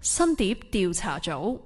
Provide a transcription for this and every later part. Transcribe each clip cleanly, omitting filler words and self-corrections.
新碟調查組。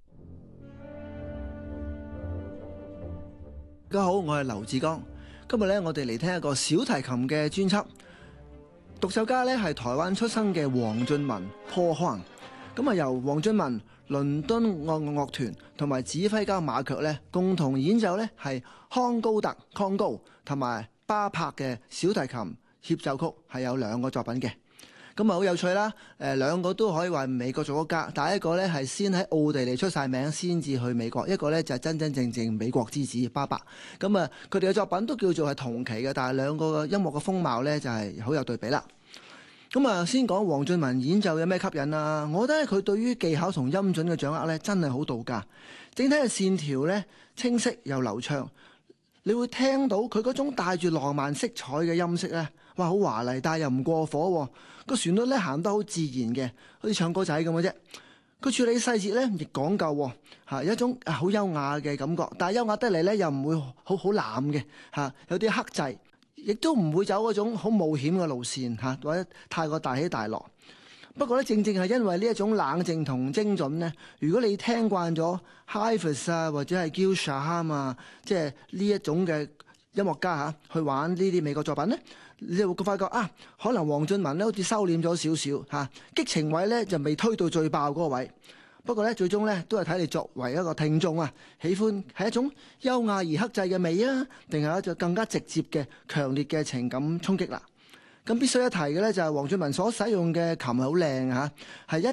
大家好，我係劉志剛。今日咧，我哋嚟聽一個小提琴嘅專輯。獨奏家咧係台灣出生嘅黃俊文 Paul Huang。咁啊，由黃俊文、倫敦愛樂樂團同埋指揮家馬卻咧共同演奏咧係康高特康高同埋巴柏嘅小提琴協奏曲，係有兩個作品嘅。咁啊，好有趣啦！兩個都可以話美國作曲家，但係一個咧係先喺奧地利出晒名，先至去美國；一個咧就係真真正正美國之子巴伯。咁啊，佢哋嘅作品都叫做係同期嘅，但係兩個嘅音樂嘅風貌咧就係好有對比啦。咁啊，先講黃俊文演奏有咩吸引啊？我覺得佢對於技巧同音準嘅掌握咧，真係好到家。整體嘅線條咧清晰又流暢，你會聽到佢嗰種帶住浪漫色彩嘅音色咧。哇，好華麗，但係又唔過火喎。個旋律咧行得好自然嘅，好似唱歌仔咁嘅啫。佢處理細節咧亦講究喎，有一種好優雅嘅感覺，但係優雅得嚟咧又唔會好濫嘅嚇，有啲克制，亦都唔會走嗰種好冒險嘅路線嚇，或者太過大起大落。不過咧，正正係因為呢一種冷靜同精準咧，如果你聽慣咗 Hafiz 啊或者係 Gil Shaham 啊，即係呢一種嘅音樂家嚇去玩呢啲美國作品咧，你就會發覺啊，可能黃俊文咧好似收斂咗少少嚇，激情位咧就未推到最爆嗰個位。不過咧，最終咧都係睇你作為一個聽眾啊，喜歡係一種優雅而克制嘅美啊，定係一種更加直接嘅強烈嘅情感衝擊啦。咁必須一提嘅咧就係黃俊文所使用嘅琴係好靚嚇，係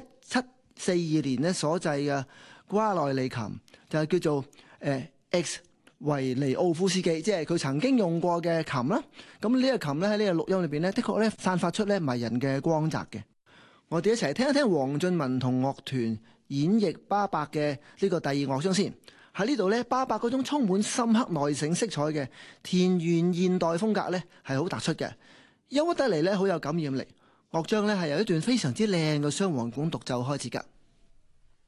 1742年咧所製嘅瓜內利琴，就係叫做X。維尼奧夫斯基，即係佢曾經用過嘅琴啦。咁呢個琴咧喺呢個錄音裏邊咧，的確咧散發出咧迷人嘅光澤嘅。我哋一齊聽一聽黃俊文同樂團演繹巴伯嘅呢個第二樂章先。喺呢度咧，巴伯嗰種充滿深刻內省色彩嘅田園現代風格咧係好突出嘅，憂鬱得嚟咧好有感染力。樂章咧係由一段非常之靚嘅雙簧管獨奏開始㗎。